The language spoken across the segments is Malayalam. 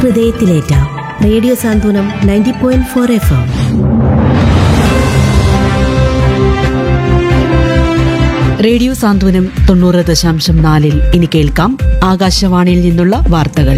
ഹൃദയത്തിലേറ്റ റേഡിയോ സാന്ത്വനം 90.4 FM. റേഡിയോ സാന്ത്വനം 90.4 ഇനി കേൾക്കാം ആകാശവാണിയിൽ നിന്നുള്ള വാർത്തകൾ.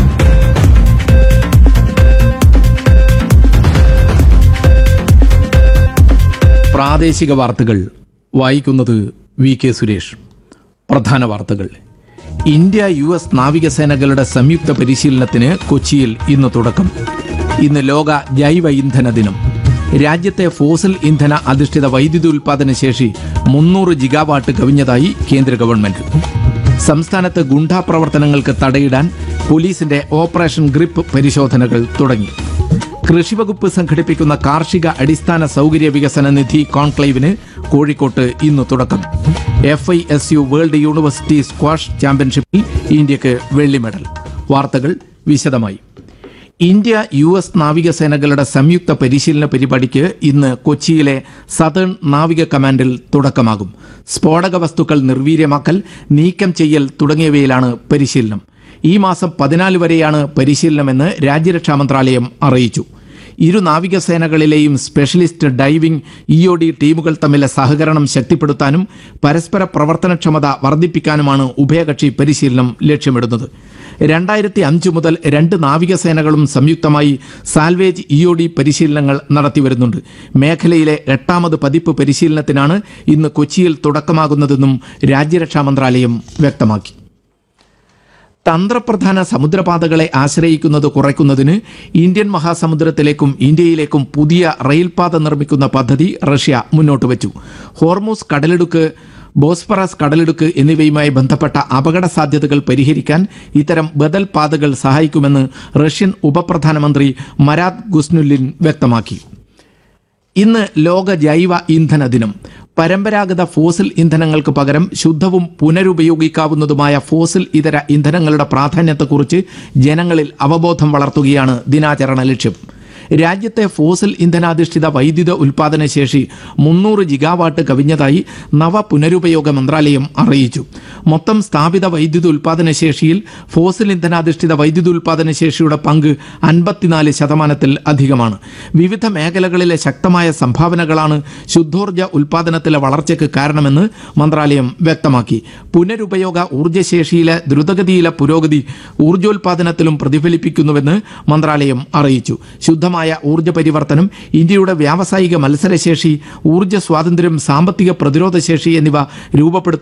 പ്രാദേശിക വാർത്തകൾ വായിക്കുന്നത് വി കെ സുരേഷ്. പ്രധാന വാർത്തകൾ. ഇന്ത്യ US നാവികസേനകളുടെ സംയുക്ത പരിശീലനത്തിന് കൊച്ചിയിൽ ഇന്ന് തുടക്കം. ഇന്ന് ലോക ജൈവ ഇന്ധന ദിനം. രാജ്യത്തെ ഫോസിൽ ഇന്ധന അധിഷ്ഠിത വൈദ്യുതി ഉൽപാദന ശേഷി 300 ജിഗാവാട്ട് കവിഞ്ഞതായി കേന്ദ്ര ഗവൺമെന്റ്. സംസ്ഥാനത്ത് ഗുണ്ടാ പ്രവർത്തനങ്ങൾക്ക് തടയിടാൻ പോലീസിന്റെ ഓപ്പറേഷൻ ഗ്രിപ്പ് പരിശോധനകൾ തുടങ്ങി. കൃഷിവകുപ്പ് സംഘടിപ്പിക്കുന്ന കാർഷിക അടിസ്ഥാന സൗകര്യ വികസന നിധി കോൺക്ലേവിന് കോഴിക്കോട്ട് ഇന്ന് തുടക്കം. FISU വേൾഡ് യൂണിവേഴ്സിറ്റി സ്ക്വാഷ് ചാമ്പ്യൻഷിപ്പിൽ ഇന്ത്യക്ക് വെള്ളി മെഡൽ. വാർത്തകൾ വിശദമായി. ഇന്ത്യ US നാവികസേനകളുടെ സംയുക്ത പരിശീലന പരിപാടിക്ക് ഇന്ന് കൊച്ചിയിലെ സതേൺ നാവിക കമാൻഡിൽ തുടക്കമാകും. സ്ഫോടക വസ്തുക്കൾ നിർവീര്യമാക്കൽ, നീക്കം ചെയ്യൽ തുടങ്ങിയവയിലാണ് പരിശീലനം. ഈ മാസം 14 വരെയാണ് പരിശീലനമെന്ന് രാജ്യരക്ഷാ മന്ത്രാലയം അറിയിച്ചു. ഇരു നാവികസേനകളിലെയും സ്പെഷ്യലിസ്റ്റ് ഡൈവിംഗ് EOD ടീമുകൾ തമ്മിലെ സഹകരണം ശക്തിപ്പെടുത്താനും പരസ്പര പ്രവർത്തനക്ഷമത വർദ്ധിപ്പിക്കാനുമാണ് ഉഭയകക്ഷി പരിശീലനം ലക്ഷ്യമിടുന്നത്. 2005 മുതൽ 2 നാവികസേനകളും സംയുക്തമായി സാൽവേജ് EOD പരിശീലനങ്ങൾ നടത്തിവരുന്നുണ്ട്. മേഖലയിലെ 8ാമത് പതിപ്പ് പരിശീലനത്തിനാണ് ഇന്ന് കൊച്ചിയിൽ തുടക്കമാകുന്നതെന്നും രാജ്യരക്ഷാ മന്ത്രാലയം വ്യക്തമാക്കി. തന്ത്രപ്രധാന സമുദ്രപാതകളെ ആശ്രയിക്കുന്നത് കുറയ്ക്കുന്നതിന് ഇന്ത്യൻ മഹാസമുദ്രത്തിലേക്കും ഇന്ത്യയിലേക്കും പുതിയ റെയിൽപാത നിർമ്മിക്കുന്ന പദ്ധതി റഷ്യ മുന്നോട്ട് വച്ചു. ഹോർമൂസ് കടലിടുക്ക്, ബോസ്ഫറസ് കടലിടുക്ക് എന്നിവയുമായി ബന്ധപ്പെട്ട അപകട സാധ്യതകൾ പരിഹരിക്കാൻ ഇത്തരം ബദൽ പാതകൾ സഹായിക്കുമെന്ന് റഷ്യൻ ഉപപ്രധാനമന്ത്രി മരാത് ഗുസ്നുലിൻ വ്യക്തമാക്കി. ഇന്ന് ലോക ജൈവ ഇന്ധന ദിനം. പരമ്പരാഗത ഫോസിൽ ഇന്ധനങ്ങൾക്ക് പകരം ശുദ്ധവും പുനരുപയോഗിക്കാവുന്നതുമായ ഫോസിൽ ഇതര ഇന്ധനങ്ങളുടെ പ്രാധാന്യത്തെക്കുറിച്ച് ജനങ്ങളിൽ അവബോധം വളർത്തുകയാണ് ദിനാചരണ ലക്ഷ്യം. രാജ്യത്തെ ഫോസിൽ ഇന്ധനാധിഷ്ഠിത വൈദ്യുത ഉൽപാദന ശേഷി 300 ജിഗാവാട്ട് കവിഞ്ഞതായി നവ പുനരുപയോഗ മന്ത്രാലയം അറിയിച്ചു. മൊത്തം സ്ഥാപിത വൈദ്യുത ഉൽപാദന ശേഷിയിൽ ഫോസിൽ ഇന്ധനാധിഷ്ഠിത വൈദ്യുത ഉൽപാദന ശേഷിയുടെ പങ്ക് 54% അധികമാണ്. വിവിധ മേഖലകളിലെ ശക്തമായ സംഭാവനകളാണ് ശുദ്ധോർജ്ജ ഉൽപാദനത്തിലെ വളർച്ചയ്ക്ക് കാരണമെന്ന് മന്ത്രാലയം വ്യക്തമാക്കി. പുനരുപയോഗ ഊർജ്ജശേഷിയിലെ ദ്രുതഗതിയിലെ പുരോഗതി ഊർജ്ജോൽപാദനത്തിലും പ്രതിഫലിപ്പിക്കുന്നുവെന്ന് മന്ത്രാലയം അറിയിച്ചു. ശുദ്ധമായ ഊർജ്ജ പരിവർത്തനം, ഇന്ത്യയുടെ വ്യാവസായിക മത്സരശേഷി, ഊർജ്ജ സ്വാതന്ത്ര്യം, സാമ്പത്തിക പ്രതിരോധശേഷി എന്നിവ രൂപപ്പെടുത്തും